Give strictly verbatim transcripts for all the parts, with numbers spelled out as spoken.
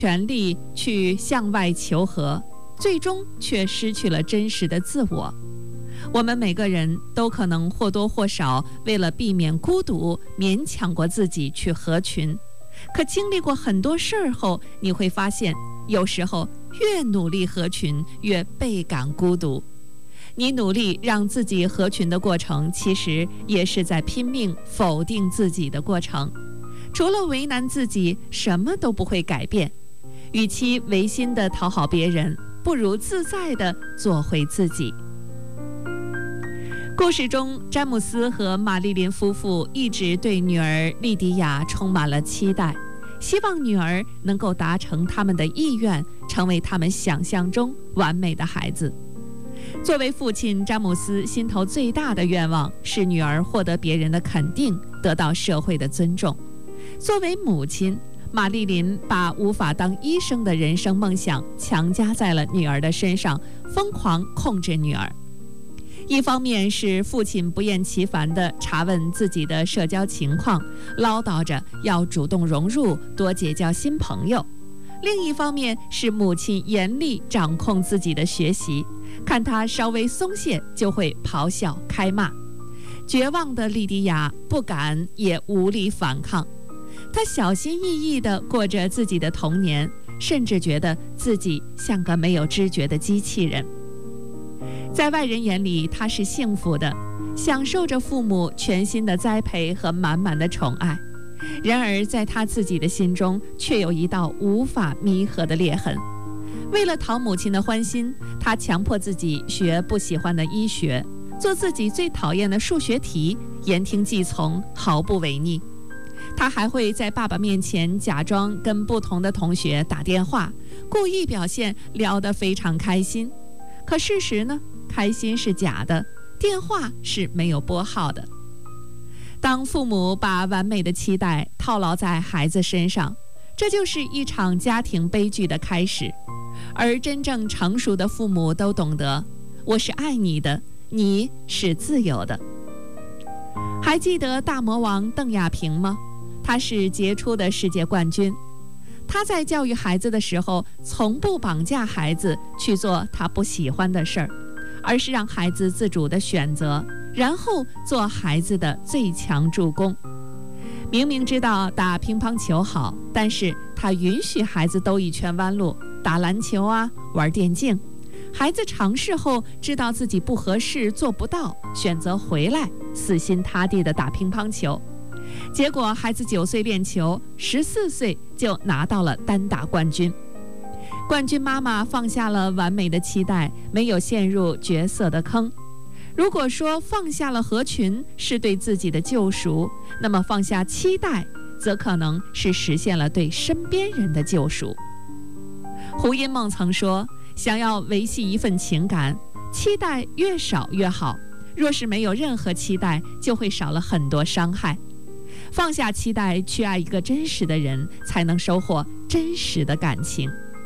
全力去向外求和，最终却失去了真实的自我。我们每个人都可能或多或少为了避免孤独，勉强过自己去合群。可经历过很多事儿后，你会发现，有时候越努力合群，越倍感孤独。你努力让自己合群的过程，其实也是在拼命否定自己的过程。除了为难自己，什么都不会改变。与其违心地讨好别人，不如自在地做回自己。故事中，詹姆斯和玛丽琳夫妇一直对女儿莉迪亚充满了期待，希望女儿能够达成他们的意愿，成为他们想象中完美的孩子。作为父亲，詹姆斯心头最大的愿望是女儿获得别人的肯定，得到社会的尊重。作为母亲，玛丽琳把无法当医生的人生梦想强加在了女儿的身上，疯狂控制女儿。一方面是父亲不厌其烦地查问自己的社交情况，唠叨着要主动融入，多结交新朋友；另一方面是母亲严厉掌控自己的学习，看他稍微松懈就会咆哮开骂。绝望的莉迪亚不敢也无力反抗，她小心翼翼地过着自己的童年，甚至觉得自己像个没有知觉的机器人。在外人眼里，她是幸福的，享受着父母全心的栽培和满满的宠爱。然而在她自己的心中，却有一道无法弥合的裂痕。为了讨母亲的欢心，她强迫自己学不喜欢的医学，做自己最讨厌的数学题，言听计从，毫不违逆。她还会在爸爸面前假装跟不同的同学打电话，故意表现聊得非常开心。可事实呢？开心是假的，电话是没有拨号的。当父母把完美的期待套牢在孩子身上，这就是一场家庭悲剧的开始。而真正成熟的父母都懂得，我是爱你的，你是自由的。还记得大魔王邓亚萍吗？他是杰出的世界冠军。他在教育孩子的时候，从不绑架孩子去做他不喜欢的事儿，而是让孩子自主的选择，然后做孩子的最强助攻。明明知道打乒乓球好，但是他允许孩子兜一圈弯路，打篮球啊，玩电竞。孩子尝试后知道自己不合适，做不到，选择回来，死心塌地地打乒乓球。结果孩子九岁练球，十四岁就拿到了单打冠军。冠军妈妈放下了完美的期待，没有陷入角色的坑。如果说放下了合群是对自己的救赎，那么放下期待则可能是实现了对身边人的救赎。胡因梦曾说，想要维系一份情感，期待越少越好，若是没有任何期待，就会少了很多伤害。放下期待去爱一个真实的人，才能收获真实的感情。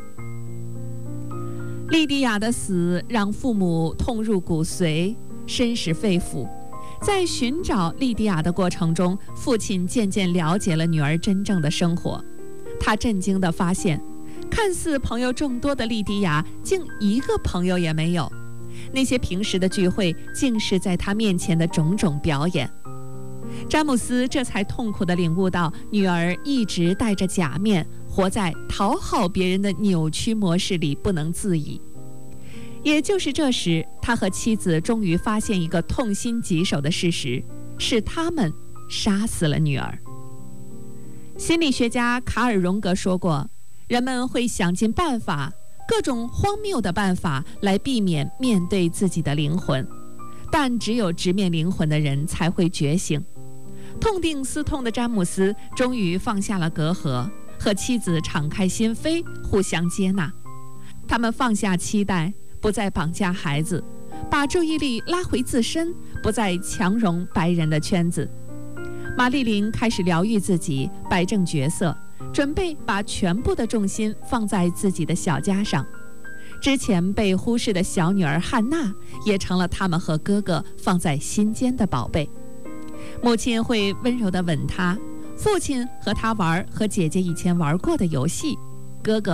莉迪亚的死让父母痛入骨髓，深蚀肺腑。在寻找莉迪亚的过程中，父亲渐渐了解了女儿真正的生活。他震惊地发现，看似朋友众多的莉迪亚竟一个朋友也没有，那些平时的聚会竟是在他面前的种种表演。詹姆斯这才痛苦地领悟到，女儿一直戴着假面，活在讨好别人的扭曲模式里，不能自已。也就是这时，他和妻子终于发现一个痛心疾首的事实，是他们杀死了女儿。心理学家卡尔荣格说过，人们会想尽办法，各种荒谬的办法来避免面对自己的灵魂，但只有直面灵魂的人才会觉醒。痛定思痛的詹姆斯终于放下了隔阂，和妻子敞开心扉，互相接纳。他们放下期待，不再绑架孩子，把注意力拉回自身，不再强融白人的圈子。玛丽琳开始疗愈自己，摆正角色，准备把全部的重心放在自己的小家上。之前被忽视的小女儿汉娜也成了他们和哥哥放在心间的宝贝。母亲会温柔地吻她，父亲和她玩和姐姐以前玩过的游戏， 哥哥